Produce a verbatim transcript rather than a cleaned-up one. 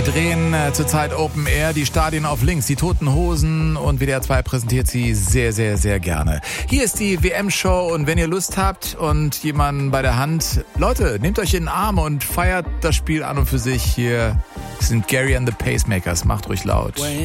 Drehen äh, zurzeit Open Air, die Stadien auf links, die Toten Hosen, und W D R zwei präsentiert sie sehr, sehr, sehr gerne. Hier ist die W M-Show, und wenn ihr Lust habt und jemanden bei der Hand, Leute, nehmt euch in den Arm und feiert das Spiel an und für sich. Hier sind Gary and the Pacemakers, macht ruhig laut.